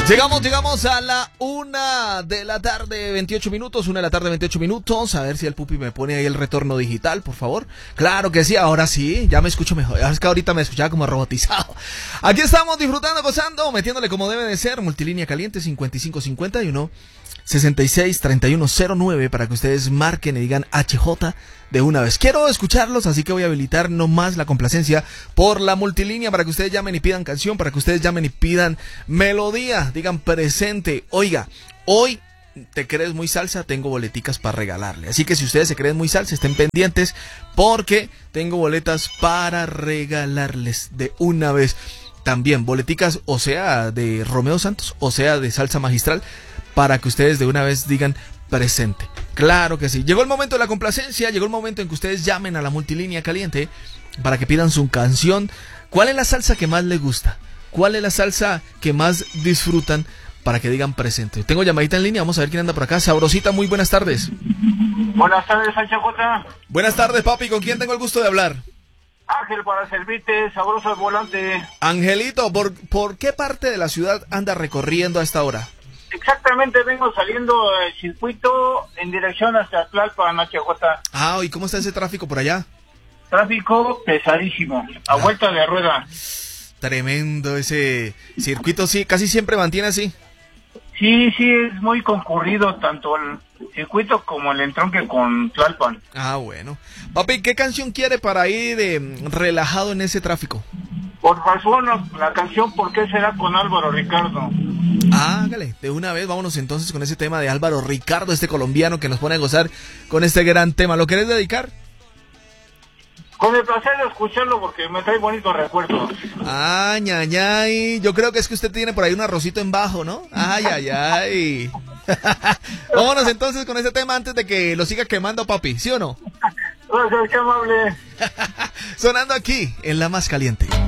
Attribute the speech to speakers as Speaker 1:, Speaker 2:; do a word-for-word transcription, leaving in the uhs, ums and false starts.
Speaker 1: Llegamos, llegamos a la una de la tarde, veintiocho minutos, una de la tarde, veintiocho minutos. A ver si el pupi me pone ahí el retorno digital, por favor. Claro que sí, ahora sí, ya me escucho mejor. Es que ahorita me escuchaba como robotizado. Aquí estamos disfrutando, gozando, metiéndole como debe de ser. Multilínea caliente cincuenta y cinco cincuenta y uno sesenta y seis treinta y uno cero nueve para que ustedes marquen y digan H J de una vez. Quiero escucharlos, así que voy a habilitar nomás la complacencia por la multilínea para que ustedes llamen y pidan canción, para que ustedes llamen y pidan melodía, digan presente. Oiga, hoy te crees muy salsa, tengo boleticas para regalarle. Así que si ustedes se creen muy salsa, estén pendientes porque tengo boletas para regalarles de una vez. También boleticas, o sea, de Romeo Santos, o sea, de Salsa Magistral, para que ustedes de una vez digan presente. Claro que sí. Llegó el momento de la complacencia, llegó el momento en que ustedes llamen a la multilínea caliente para que pidan su canción. ¿Cuál es la salsa que más les gusta? ¿Cuál es la salsa que más disfrutan? Para que digan presente. Tengo llamadita en línea, vamos a ver quién anda por acá. Sabrosita, muy buenas tardes.
Speaker 2: Buenas tardes, H J.
Speaker 1: Buenas tardes, papi, ¿con quién tengo el gusto de hablar?
Speaker 2: Ángel, para servirte, sabroso al volante.
Speaker 1: Angelito, ¿por, ¿por qué parte de la ciudad anda recorriendo a esta hora?
Speaker 2: Exactamente, vengo saliendo del circuito en dirección hacia Tlalpan, H J.
Speaker 1: Ah, ¿y cómo está ese tráfico por allá?
Speaker 2: Tráfico pesadísimo, a ah. vuelta de rueda.
Speaker 1: Tremendo ese circuito, sí, casi siempre mantiene así.
Speaker 2: Sí, sí, es muy concurrido, tanto el circuito como el entronque con Tlalpan.
Speaker 1: Ah, bueno. Papi, ¿qué canción quiere para ir eh, relajado en ese tráfico?
Speaker 2: Por favor, la canción ¿Por qué será? Con Álvaro Ricardo.
Speaker 1: Hágale, de una vez vámonos entonces con ese tema de Álvaro Ricardo, este colombiano que nos pone a gozar con este gran tema. ¿Lo querés dedicar?
Speaker 2: Con el placer de escucharlo porque me trae bonitos recuerdos.
Speaker 1: Ay, ay, ay. Yo creo que es que usted tiene por ahí un arrocito en bajo, ¿no? Ay, ay, ay. Vámonos entonces con ese tema antes de que lo siga quemando, papi, ¿sí o no?
Speaker 2: Gracias, qué amable.
Speaker 1: Sonando aquí en La Más Caliente.